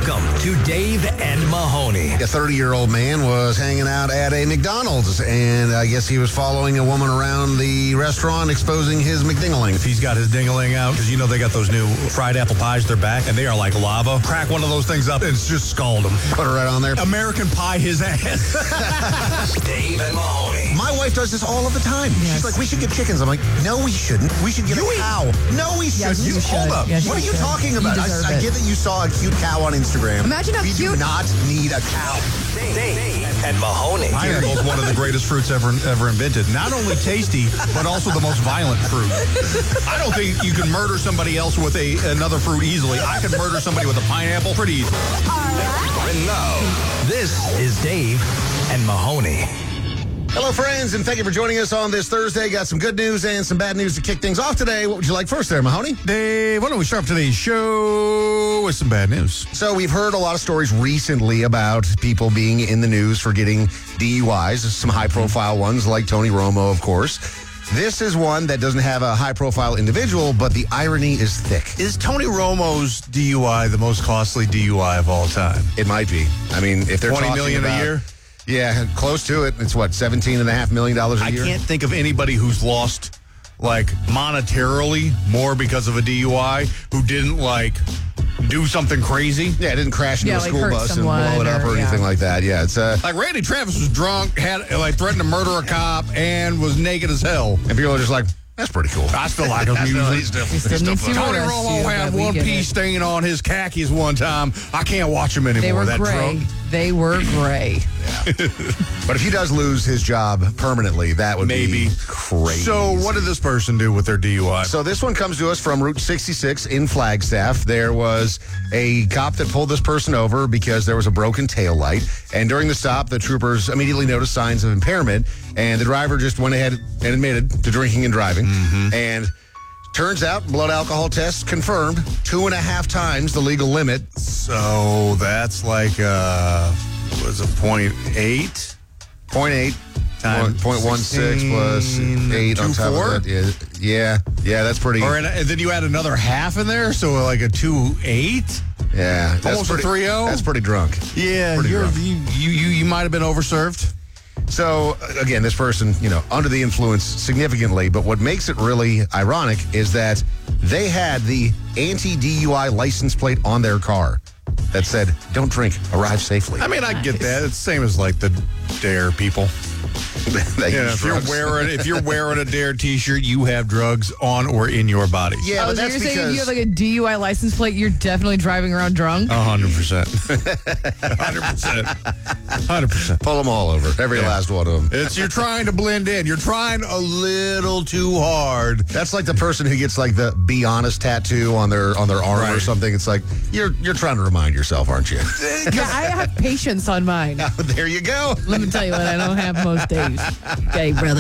Welcome to Dave and Mahoney. A 30-year-old man was hanging out at a McDonald's, and I guess he was following a woman around the restaurant, exposing his McDingling. He's got his dingling out, because you know they got those new fried apple pies. They're back, and they are like lava. Crack one of those things up and just scald him. Put it right on there. American pie his ass. Dave and Mahoney. My wife does this all of the time. Yes. She's like, we should get chickens. I'm like, no, we shouldn't. We should get a cow. No, we shouldn't. Yes, you Hold should. up. Yes, What are you you should. talking about? You deserve I it. get that you saw a cute cow on Instagram. Imagine how we cute- do not need a cow. Dave and Mahoney. Pineapple is one of the greatest fruits ever invented. Not only tasty, but also the most violent fruit. I don't think you can murder somebody else with another fruit easily. I can murder somebody with a pineapple pretty easily. And now, this is Dave and Mahoney. Hello, friends, and thank you for joining us on this Thursday. Got some good news and some bad news to kick things off today. What would you like first there, Mahoney? Dave, why don't we start today's show with some bad news? So we've heard a lot of stories recently about people being in the news for getting DUIs, some high-profile ones like Tony Romo, of course. This is one that doesn't have a high-profile individual, but the irony is thick. Is Tony Romo's DUI the most costly DUI of all time? It might be. I mean, if they're $20 talking million about, a year? Yeah, close to it. It's what, $17.5 million a I year? can't think of anybody who's lost, like, monetarily more because of a DUI who didn't, like, do something crazy. Yeah, it didn't crash into Yeah, a like school hurt bus and someone blow it up or or- anything yeah. like that. Yeah, it's Like, Randy Travis was drunk, had, like, threatened to murder a cop, and was naked as hell. and people are just like, that's pretty cool. I still like his music. He still needs to Tony arrest Romo you, had but we one get piece it. stain on his khakis one time. I can't watch him anymore. They were that gray. drunk. They were gray. But if he does lose his job permanently, that would Maybe. be crazy. So what did this person do with their DUI? So this one comes to us from Route 66 in Flagstaff. There was a cop that pulled this person over because there was a broken tail light. And during the stop, the troopers immediately noticed signs of impairment. And the driver just went ahead and admitted to drinking and driving. And turns out blood alcohol test confirmed 2.5 times the legal limit. So that's like, was it 0.8? 0.8 Time 0.16 plus 8 on top 2.4? of that. Yeah, that's pretty. And then you add another half in there, so like a 2.8? Yeah, that's Almost a pretty, 3-0? That's pretty drunk. Yeah, Pretty rough. you might have been overserved. So, again, this person, under the influence significantly, but what makes it really ironic is that they had the anti-DUI license plate on their car that said, don't drink, arrive safely. I mean, I get that. It's the same as like the DARE people. They Yeah, use if drugs. you're wearing a DARE T-shirt, you have drugs on or in your body. Yeah, but So that's you're saying if because you have like a DUI license plate, you're definitely driving around drunk? 100%. 100%. 100%. pull them all over, every last one of them. You're trying to blend in. You're trying a little too hard. That's like the person who gets like the "Be Honest" tattoo on their arm or Right. something. It's like you're trying to remind yourself, aren't you? Yeah, I have patience on mine. There you go. Let me tell you what I don't have most days. Okay, brother.